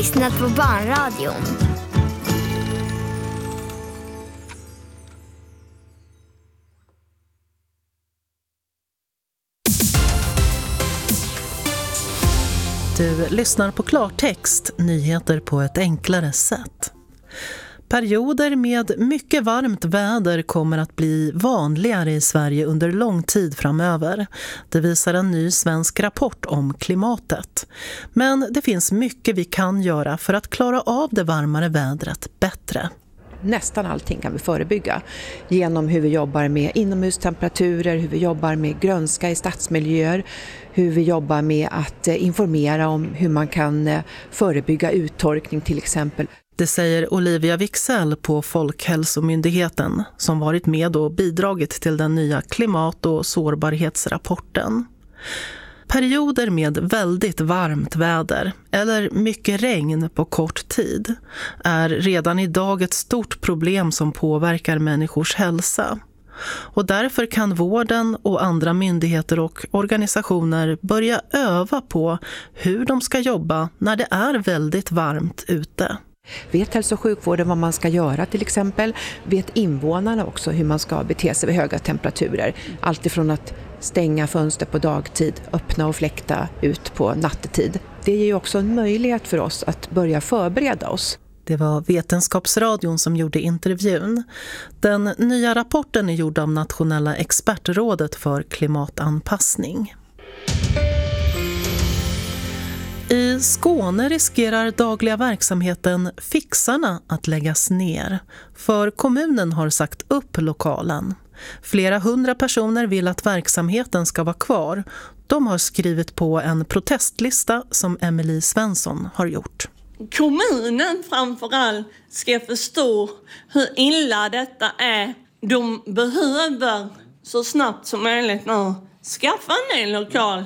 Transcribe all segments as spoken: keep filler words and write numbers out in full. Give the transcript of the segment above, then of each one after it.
lyssnat på Barnradion. Du lyssnar på Klartext, nyheter på ett enklare sätt. Perioder med mycket varmt väder kommer att bli vanligare i Sverige under lång tid framöver. Det visar en ny svensk rapport om klimatet. Men det finns mycket vi kan göra för att klara av det varmare vädret bättre. Nästan allting kan vi förebygga genom hur vi jobbar med inomhustemperaturer, hur vi jobbar med grönska i stadsmiljöer, hur vi jobbar med att informera om hur man kan förebygga uttorkning till exempel. Det säger Olivia Wixell på Folkhälsomyndigheten som varit med och bidragit till den nya klimat- och sårbarhetsrapporten. Perioder med väldigt varmt väder eller mycket regn på kort tid är redan idag ett stort problem som påverkar människors hälsa. Och därför kan vården och andra myndigheter och organisationer börja öva på hur de ska jobba när det är väldigt varmt ute. Vet hälso- och sjukvården vad man ska göra till exempel? Vet invånarna också hur man ska bete sig vid höga temperaturer? Allt ifrån att stänga fönster på dagtid, öppna och fläkta ut på nattetid. Det ger ju också en möjlighet för oss att börja förbereda oss. Det var Vetenskapsradion som gjorde intervjun. Den nya rapporten är gjord av Nationella expertrådet för klimatanpassning. I Skåne riskerar dagliga verksamheten Fixarna att läggas ner, för kommunen har sagt upp lokalen. Flera hundra personer vill att verksamheten ska vara kvar. De har skrivit på en protestlista som Emily Svensson har gjort. Kommunen framförallt ska förstå hur illa detta är. De behöver så snabbt som möjligt nu skaffa en ny lokal.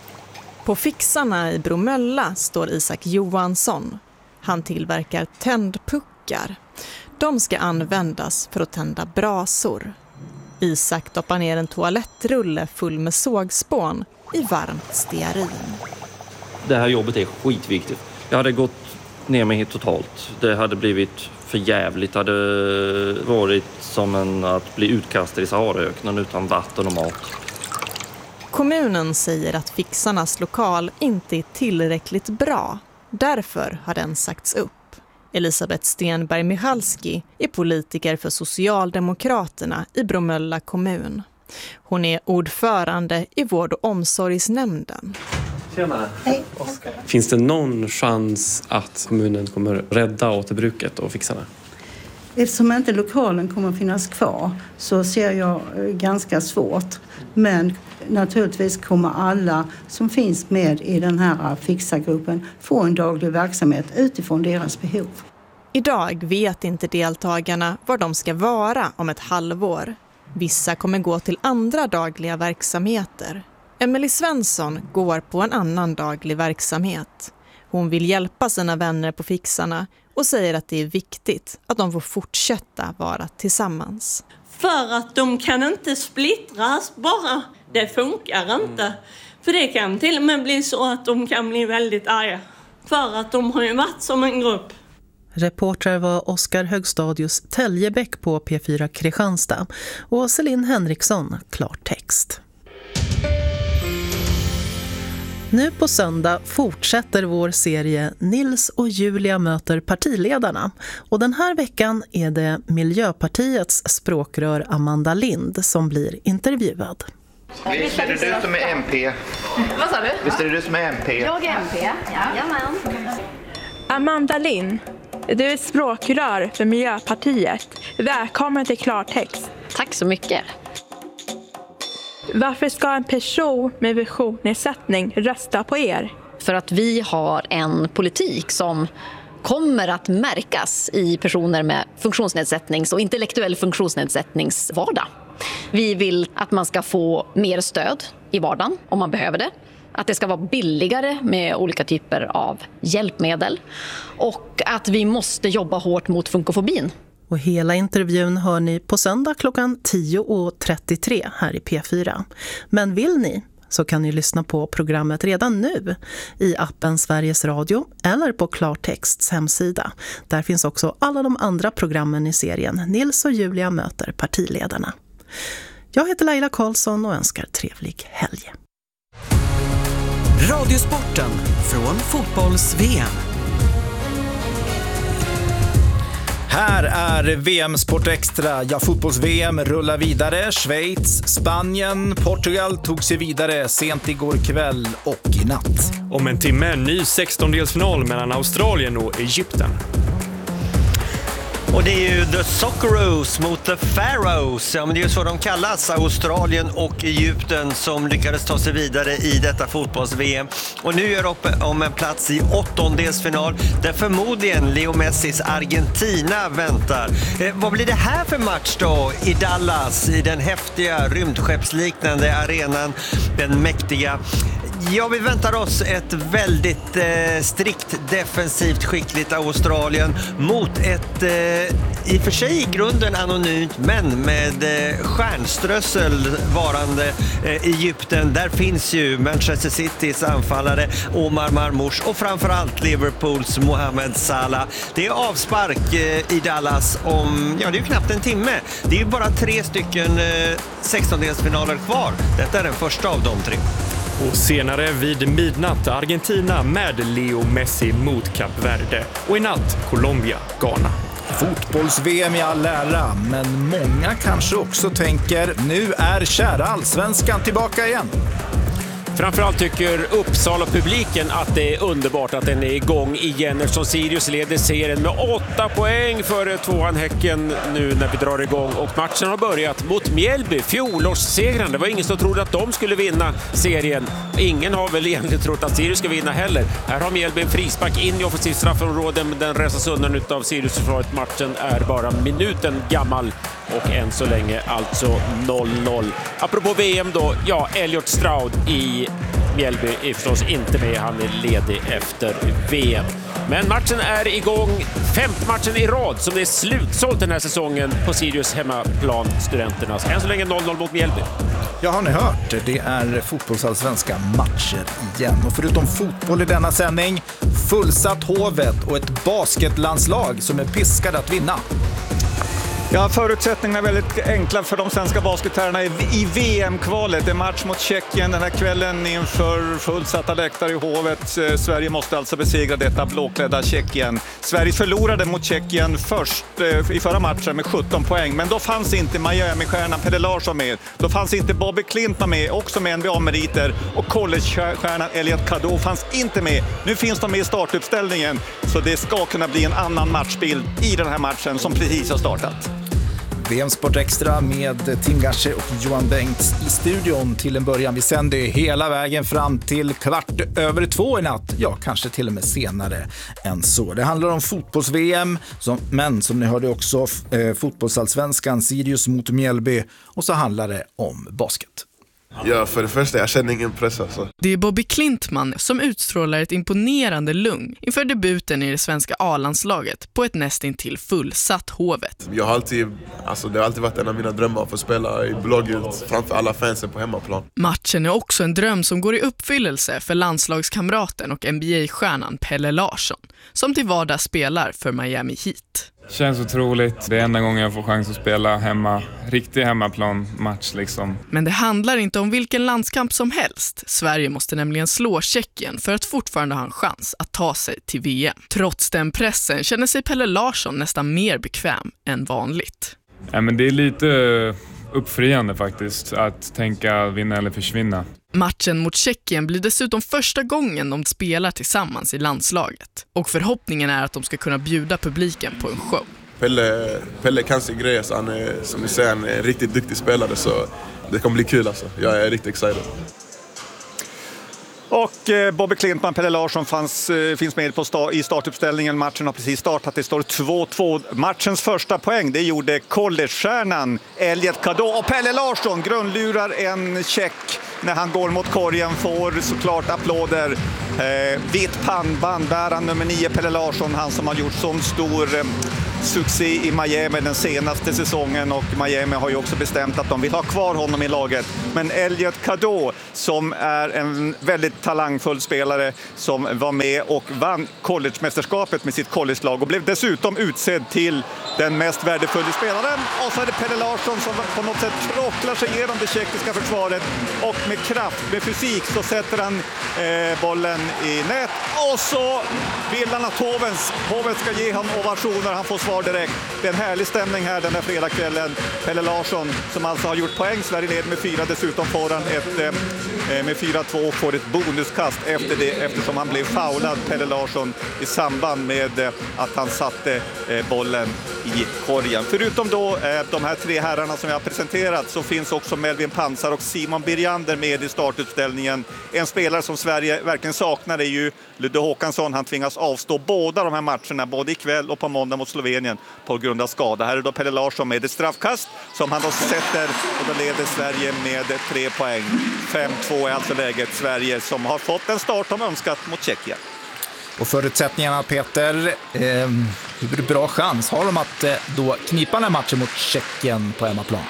På Fixarna i Bromölla står Isak Johansson. Han tillverkar tändpuckar. De ska användas för att tända brasor. Isak doppar ner en toalettrulle full med sågspån i varmt stearin. Det här jobbet är skitviktigt. Jag hade gått ner mig helt totalt. Det hade blivit för jävligt. Det hade varit som en att bli utkastad i Saharaöknen utan vatten och mat. Kommunen säger att Fixarnas lokal inte är tillräckligt bra. Därför har den sagts upp. Elisabeth Stenberg Michalski är politiker för Socialdemokraterna i Bromölla kommun. Hon är ordförande i vård- och omsorgsnämnden. Tjena. Hej. Oskar. Finns det någon chans att kommunen kommer rädda återbruket och Fixarna? Eftersom inte lokalen kommer att finnas kvar så ser jag ganska svårt. Men naturligtvis kommer alla som finns med i den här Fixargruppen få en daglig verksamhet utifrån deras behov. Idag vet inte deltagarna var de ska vara om ett halvår. Vissa kommer gå till andra dagliga verksamheter. Emily Svensson går på en annan daglig verksamhet. Hon vill hjälpa sina vänner på Fixarna och säger att det är viktigt att de får fortsätta vara tillsammans. För att de kan inte splittras bara. Det funkar inte. För det kan till och med bli så att de kan bli väldigt arga. För att de har ju varit som en grupp. Reporter var Oskar Högstadius Täljebäck på P fyra Kristianstad och Celine Henriksson, Klartext. Nu på söndag fortsätter vår serie Nils och Julia möter partiledarna. Och den här veckan är det Miljöpartiets språkrör Amanda Lind som blir intervjuad. Visst är det du som är M P? Vad sa du? Visst är det du som är M P? Jag är M P, ja. Amanda Lind, du är språkrör för Miljöpartiet. Välkommen till Klartext. Tack så mycket. Varför ska en person med visionsnedsättning rösta på er? För att vi har en politik som kommer att märkas i personer med funktionsnedsättnings- och intellektuell funktionsnedsättningsvardag. Vi vill att man ska få mer stöd i vardagen om man behöver det. Att det ska vara billigare med olika typer av hjälpmedel. Och att vi måste jobba hårt mot funkofobin. Och hela intervjun hör ni på söndag klockan tio och trettiotre här i P fyra. Men vill ni så kan ni lyssna på programmet redan nu i appen Sveriges Radio eller på Klartexts hemsida. Där finns också alla de andra programmen i serien Nils och Julia möter partiledarna. Jag heter Laila Karlsson och önskar trevlig helg. Radiosporten från fotbolls-V M. Här är V M Sport Extra. Ja, fotbolls-V M rullar vidare. Schweiz, Spanien, Portugal tog sig vidare sent igår kväll och i natt. Om en timme en ny sextondelsfinal mellan Australien och Egypten. Och det är ju The Socceroos mot The Pharaohs. Ja, men det är ju så de kallas, Australien och Egypten, som lyckades ta sig vidare i detta fotbolls-V M. Och nu är det upp om en plats i åttondelsfinal där förmodligen Leo Messis Argentina väntar. Eh, vad blir det här för match då i Dallas, i den häftiga rymdskeppsliknande arenan, den mäktiga? Ja, vi väntar oss ett väldigt eh, strikt defensivt skickligt Australien mot ett eh, i och för sig i grunden anonymt men med eh, stjärnströssel varande eh, Egypten. Där finns ju Manchester Citys anfallare Omar Marmoush och framförallt Liverpools Mohamed Salah. Det är avspark eh, i Dallas om, ja, det är ju knappt en timme. Det är ju bara tre stycken eh, sextondelsfinaler kvar. Detta är den första av de tre. Och senare vid midnatt Argentina med Leo Messi mot Kap Verde. Och i natt Colombia, Ghana. Fotbolls-V M i all ära, men många kanske också tänker nu är kära allsvenskan tillbaka igen. Framförallt tycker Uppsala-publiken att det är underbart att den är igång igen eftersom Sirius leder serien med åtta poäng före tvåan Häcken nu när vi drar igång. Och matchen har börjat mot Mjällby, fjolårssegrande. Det var ingen som trodde att de skulle vinna serien. Ingen har väl egentligen trott att Sirius ska vinna heller. Här har Mjällby en frispark in i offensivt straffområde, men den resas undan utav Sirius-försvaret. Matchen är bara minuten gammal och än så länge alltså noll noll. Apropå V M då, ja, Elliot Stroud i Mjällby är förstås inte med, han är ledig efter V M. Men matchen är igång, femte matchen i rad som det är slutsålt den här säsongen på Sirius hemmaplan, Studenternas. Än så länge noll noll mot Mjällby. Ja, har ni hört? Det är fotbollsallsvenska matcher igen. Och förutom fotboll i denna sändning, fullsatt Hovet och ett basketlandslag som är piskade att vinna. Ja, förutsättningarna är väldigt enkla för de svenska basketherrarna i V M-kvalet. Det är match mot Tjeckien den här kvällen inför fullsatta läktare i Hovet. Sverige måste alltså besegra detta blåklädda Tjeckien. Sverige förlorade mot Tjeckien först i förra matchen med sjutton poäng. Men då fanns inte Miami-stjärnan Pelle Larsson med. Då fanns inte Bobby Klintman med, också med N B A-meriter. Och college-stjärnan Elliot Cadeau fanns inte med. Nu finns de med i startuppställningen. Så det ska kunna bli en annan matchbild i den här matchen som precis har startat. V M Sport Extra med Tim Garsche och Johan Bengts i studion till en början. Vi sänder hela vägen fram till kvart över två i natt. Ja, kanske till och med senare än så. Det handlar om fotbolls-V M, som, men som ni hörde också eh, fotbollsallsvenskan, Sirius mot Mjällby, och så handlar det om basket. Ja, för det första, jag känner ingen press alltså. Det är Bobby Klintman som utstrålar ett imponerande lugn inför debuten i det svenska A-landslaget på ett nästintill fullsatt Hovet. Jag har alltid, alltså det har alltid varit en av mina drömmar att få spela i blågult framför alla fansen på hemmaplan. Matchen är också en dröm som går i uppfyllelse för landslagskamraten och N B A-stjärnan Pelle Larsson, som till vardag spelar för Miami Heat. Känns otroligt. Det är enda gången jag får chans att spela hemma. Riktig hemmaplan match liksom. Men det handlar inte om vilken landskamp som helst. Sverige måste nämligen slå Tjeckien för att fortfarande ha en chans att ta sig till V M. Trots den pressen känner sig Pelle Larsson nästan mer bekväm än vanligt. Ja, men det är lite uppfriande faktiskt att tänka vinna eller försvinna. Matchen mot Tjeckien blir dessutom första gången de spelar tillsammans i landslaget. Och förhoppningen är att de ska kunna bjuda publiken på en show. Pelle, Pelle kan sin grej, så han är, som ni säger, en riktigt duktig spelare, så det kommer bli kul alltså. Jag är riktigt excited. Och eh, Bobby Klintman, Pelle Larsson fanns, eh, finns med på sta- i startuppställningen. Matchen har precis startat. Det står två två. Matchens första poäng, det gjorde college-stjärnan Elliot Cadeau. Och Pelle Larsson grundlurar en check när han går mot korgen, får såklart applåder. Eh, vitt pannband, bäraren nummer nio, Pelle Larsson, han som har gjort sån stor eh, succé i Miami den senaste säsongen, och Miami har ju också bestämt att de vill ha kvar honom i laget. Men Elliot Cadeau, som är en väldigt talangfull spelare som var med och vann collegemästerskapet med sitt collegelag och blev dessutom utsedd till den mest värdefulla spelaren. Och så är det Pelle Larsson som på något sätt tråcklar sig igenom det tjeckiska försvaret, och med kraft, med fysik, så sätter han eh, bollen i nät, och så vill han att Hovens, Hoven ska ge honom ovationer. Han får svar direkt. Det är en härlig stämning här den här fredagskvällen. Pelle Larsson, som alltså har gjort poäng, Sverige leder med fyra, dessutom får han ett eh, med fyra två och får ett bonuskast efter det, eftersom han blev foulad, Pelle Larsson, i samband med eh, att han satte eh, bollen i korgen. Förutom då eh, de här tre herrarna som jag har presenterat, så finns också Melvin Pansar och Simon Birjander med i startuppställningen. En spelare som Sverige verkligen saknar är ju Ludde Håkansson. Han tvingas avstå båda de här matcherna, både ikväll och på måndag mot Slovenien, på grund av skada. Här är då Pelle Larsson med ett straffkast som han då sätter, och då leder Sverige med tre poäng. fem två är alltså läget. Sverige som har fått en start de önskat mot Tjeckien. Och förutsättningarna, Peter, eh, hur bra chans har de att eh, då knipa den här matchen mot Tjeckien på hemmaplan?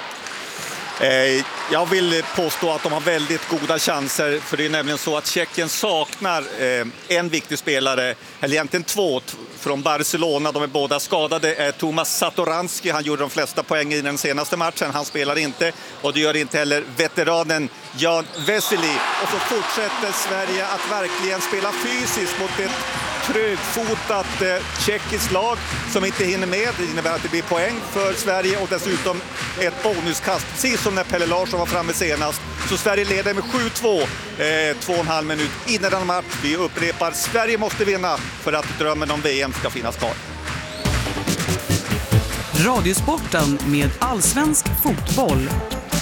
Eh, jag vill påstå att de har väldigt goda chanser, för det är nämligen så att Tjeckien saknar eh, en viktig spelare, eller egentligen två, t- från Barcelona. De är båda skadade. Eh, Tomas Satoranski, han gjorde de flesta poäng i den senaste matchen. Han spelar inte, och det gör inte heller veteranen Jan Vesely. Och så fortsätter Sverige att verkligen spela fysiskt mot ett trögfotat eh, tjeckiskt lag som inte hinner med. Det innebär att det blir poäng för Sverige, och dessutom ett bonuskast, precis som när Pelle Larsson var framme senast. Så Sverige leder med sju två, eh, två och en halv minut innan den match. Vi upprepar, Sverige måste vinna för att drömmen om V M ska finnas kvar. Radiosporten med allsvensk fotboll.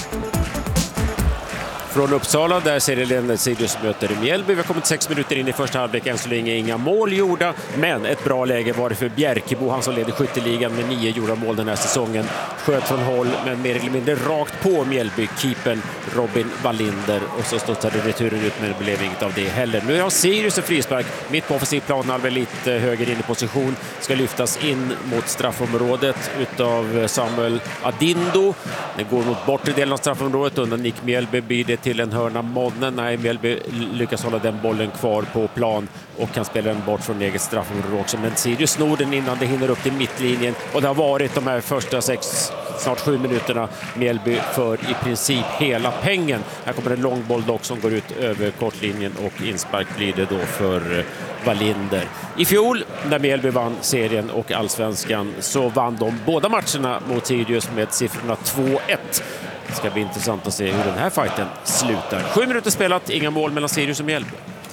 Från Uppsala, där serieledaren Sirius möter Mjällby. Vi har kommit sex minuter in i första halvlek, än så länge inga mål gjorda, men ett bra läge var det för Bjerkebo, han som leder skytteligan med nio gjorda mål den här säsongen. Sköt från håll, men mer eller mindre rakt på Mjällby-keepern Robin Wallinder, och så studsade returen ut, men det blev inget av det heller. Nu har Sirius en frispark mitt på offensiv plan, väl lite höger in i position, ska lyftas in mot straffområdet utav Samuel Adindo. Den går mot bortre delen av straffområdet, undan Nick Mjällby blir det till en hörna Modnen. Nej, Mjällby lyckas hålla den bollen kvar på plan och kan spela den bort från eget straffområde också. Men Sirius snor den innan det hinner upp till mittlinjen, och det har varit de här första sex, snart sju minuterna Mjällby för i princip hela pengen. Här kommer en lång boll dock som går ut över kortlinjen, och inspark blir det då för Wallinder. I fjol, när Mjällby vann serien och allsvenskan, så vann de båda matcherna mot Sirius med siffrorna två ett. Det ska bli intressant att se hur den här fighten slutar. Sju minuter spelat, inga mål mellan Sirius och Mjällby.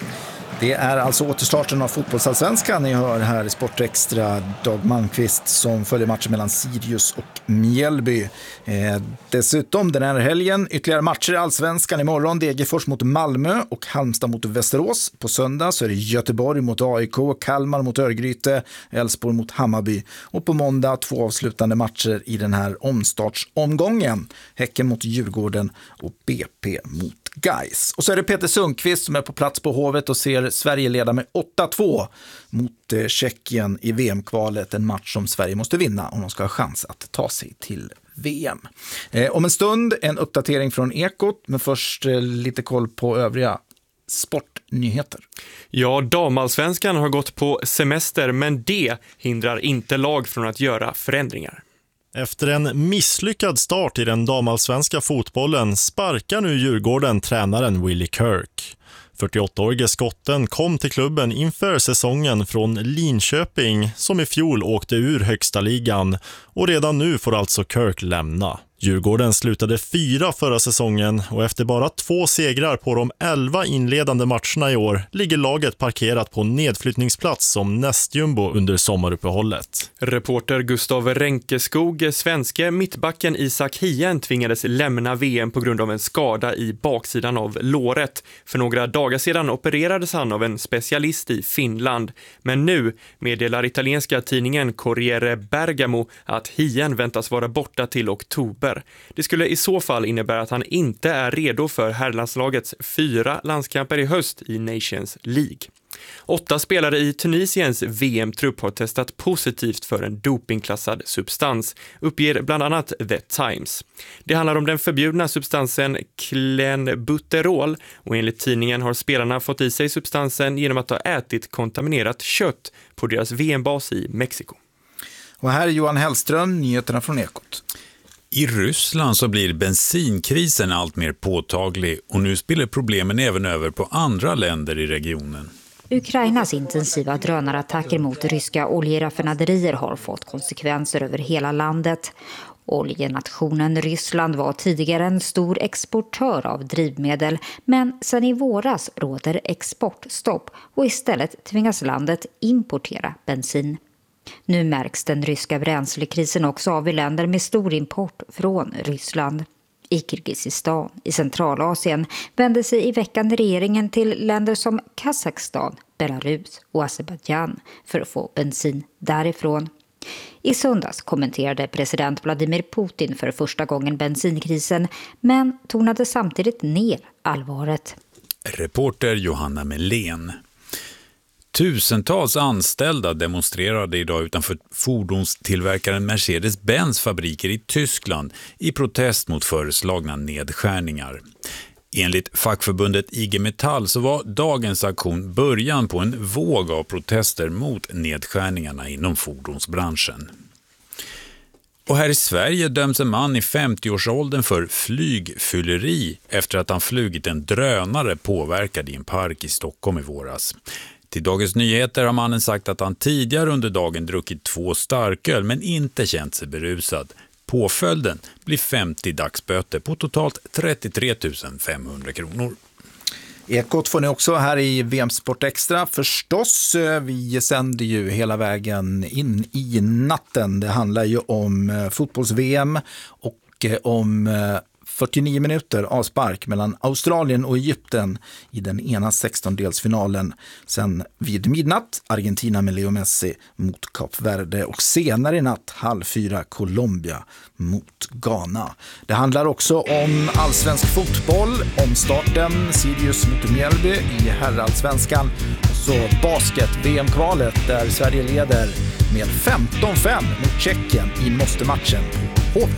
Det är alltså återstarten av fotbollsallsvenskan ni hör här i Sportextra. Dag Malmqvist som följer matchen mellan Sirius och Mjällby. Eh, dessutom den här helgen ytterligare matcher i allsvenskan. Imorgon Degerfors mot Malmö och Halmstad mot Västerås. På söndag så är det Göteborg mot A I K, Kalmar mot Örgryte, Elfsborg mot Hammarby. Och på måndag två avslutande matcher i den här omstartsomgången. Häcken mot Djurgården och B P mot Gais. Och så är det Peter Sundqvist som är på plats på Hovet och ser Sverige leda med åtta två mot eh, Tjeckien i V M-kvalet. En match som Sverige måste vinna om de ska ha chans att ta sig till V M. Eh, om en stund en uppdatering från Ekot, men först eh, lite koll på övriga sportnyheter. Ja, damallsvenskan har gått på semester, men det hindrar inte lag från att göra förändringar. Efter en misslyckad start i den damallsvenska fotbollen sparkar nu Djurgården tränaren Willie Kirk. fyrtioåttaårige skotten kom till klubben inför säsongen från Linköping som i fjol åkte ur högsta ligan, och redan nu får alltså Kirk lämna. Djurgården slutade fyra förra säsongen, och efter bara två segrar på de elva inledande matcherna i år ligger laget parkerat på nedflyttningsplats som nästjumbo under sommaruppehållet. Reporter Gustav Renkeskog, svenske mittbacken Isak Hien tvingades lämna V M på grund av en skada i baksidan av låret. För några dagar sedan opererades han av en specialist i Finland. Men nu meddelar italienska tidningen Corriere Bergamo att Hien väntas vara borta till oktober. Det skulle i så fall innebära att han inte är redo för herrlandslagets fyra landskamper i höst i Nations League. Åtta spelare i Tunisiens V M-trupp har testat positivt för en dopingklassad substans, uppger bland annat The Times. Det handlar om den förbjudna substansen klenbuterol och enligt tidningen har spelarna fått i sig substansen genom att ha ätit kontaminerat kött på deras V M-bas i Mexiko. Och här är Johan Hellström, nyheterna från Ekot. I Ryssland så blir bensinkrisen allt mer påtaglig och nu spiller problemen även över på andra länder i regionen. Ukrainas intensiva drönarattacker mot ryska oljeraffinaderier har fått konsekvenser över hela landet. Oljenationen Ryssland var tidigare en stor exportör av drivmedel, men sedan i våras råder exportstopp och istället tvingas landet importera bensin. Nu märks den ryska bränslekrisen också av i länder med stor import från Ryssland. I Kirgizistan i Centralasien vände sig i veckan regeringen till länder som Kazakstan, Belarus och Azerbaijan för att få bensin därifrån. I söndags kommenterade president Vladimir Putin för första gången bensinkrisen, men tonade samtidigt ner allvaret. Reporter Johanna Melén. Tusentals anställda demonstrerade idag utanför fordonstillverkaren Mercedes-Benz fabriker i Tyskland i protest mot föreslagna nedskärningar. Enligt fackförbundet I G Metall så var dagens aktion början på en våg av protester mot nedskärningarna inom fordonsbranschen. Och här i Sverige döms en man i femtioårsåldern för flygfylleri efter att han flugit en drönare påverkad i en park i Stockholm i våras. Till Dagens Nyheter har mannen sagt att han tidigare under dagen druckit två starköl men inte känt sig berusad. Påföljden blir femtio dagsböter på totalt trettiotre tusen femhundra kronor. Ekot får ni också här i V M Sport Extra förstås. Vi sänder ju hela vägen in i natten. Det handlar ju om fotbolls-V M och om fyrtionio minuter avspark mellan Australien och Egypten i den ena sextondelsfinalen. Sen vid midnatt Argentina med Leo Messi mot Kap Verde och senare i natt halv fyra Colombia mot Ghana. Det handlar också om allsvensk fotboll, om starten Sirius mot Mjällby i herrallsvenskan och så basket-V M-kvalet där Sverige leder med femton fem mot Tjeckien i måste-matchen på Hovet.